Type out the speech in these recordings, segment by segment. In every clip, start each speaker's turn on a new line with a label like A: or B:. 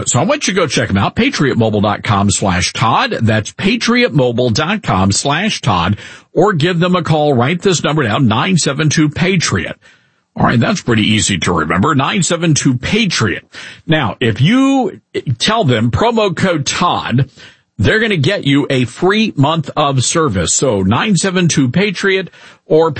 A: So I want you to go check them out, patriotmobile.com/Todd. That's patriotmobile.com/Todd, or give them a call. Write this number down, 972-PATRIOT. All right, that's pretty easy to remember, 972-PATRIOT. Now, if you tell them promo code Todd, they're going to get you a free month of service. So 972-PATRIOT or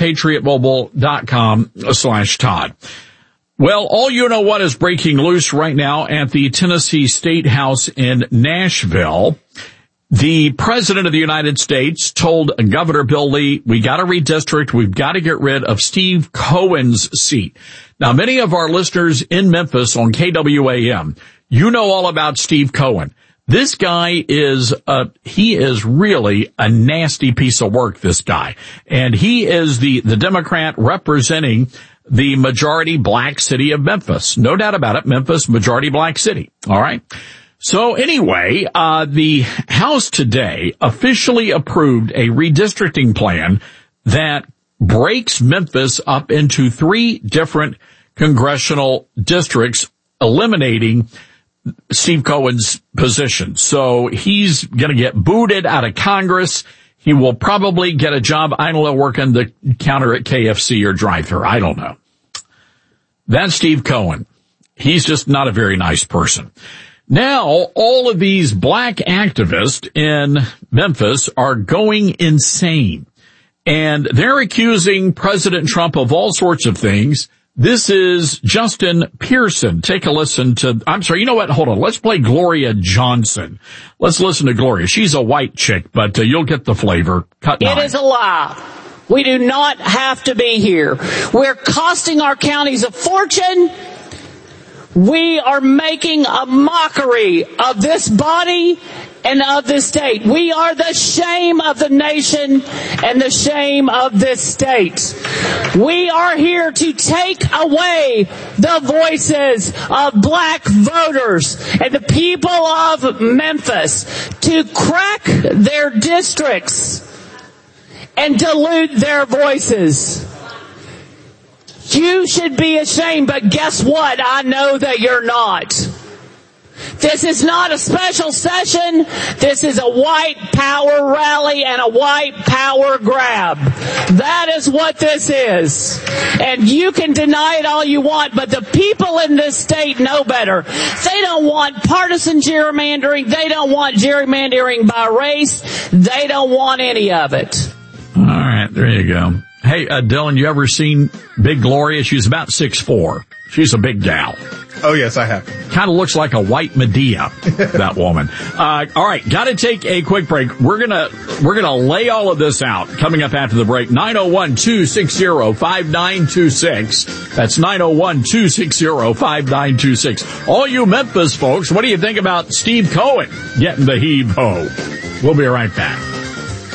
A: patriotmobile.com/Todd. Well, all you know what is breaking loose right now at the Tennessee State House in Nashville. The President of the United States told Governor Bill Lee, we got to redistrict. We've got to get rid of Steve Cohen's seat. Now, many of our listeners in Memphis on KWAM, you know all about Steve Cohen. This guy is he is really a nasty piece of work, this guy. And he is the Democrat representing the majority black city of Memphis. No doubt about it, Memphis, majority black city. All right. So anyway, the House today officially approved a redistricting plan that breaks Memphis up into 3 different congressional districts, eliminating Steve Cohen's position. So he's going to get booted out of Congress. He will probably get a job, I don't know, working the counter at KFC or drive-thru. I don't know. That's Steve Cohen. He's just not a very nice person. Now, all of these black activists in Memphis are going insane. And they're accusing President Trump of all sorts of things. This is Justin Pearson. Take a listen to, I'm sorry, you know what? Hold on. Let's play Gloria Johnson. Let's listen to Gloria. She's a white chick, but you'll get the flavor. Cut 9.
B: It is a lie. We do not have to be here. We're costing our counties a fortune. We are making a mockery of this body and of this state. We are the shame of the nation and the shame of this state. We are here to take away the voices of black voters and the people of Memphis, to crack their districts and dilute their voices. You should be ashamed, but guess what? I know that you're not. This is not a special session. This is a white power rally and a white power grab. That is what this is. And you can deny it all you want, but the people in this state know better. They don't want partisan gerrymandering. They don't want gerrymandering by race. They don't want any of it.
A: All right, there you go. Hey, Dylan, you ever seen Big Gloria? She's about 6'4". She's a big gal.
C: Oh, yes, I have.
A: Kind of looks like a white Medea, that woman. All right, got to take a quick break. We're gonna lay all of this out coming up after the break. 901-260-5926. That's 901-260-5926. All you Memphis folks, what do you think about Steve Cohen getting the heave-ho? We'll be right back.